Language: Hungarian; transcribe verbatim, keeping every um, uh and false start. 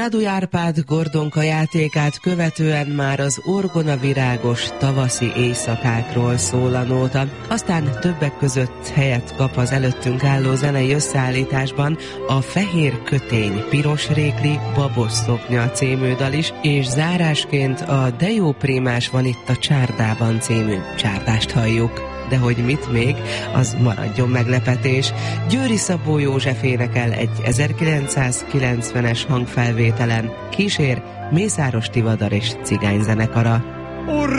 Ráduly Árpád Gordonka játékát követően már az orgonavirágos tavaszi éjszakákról szól a nóta. Aztán többek között helyet kap az előttünk álló zenei összeállításban a Fehér kötény, piros rékli, babos szoknya című dal is, és zárásként a De jó prímás van itt a csárdában című csárdást halljuk. De hogy mit még, az maradjon meglepetés. Győri Szabó József énekel egy ezerkilencszázkilencvenes hangfelvételen, kísér Mészáros Tivadar és cigányzenekara.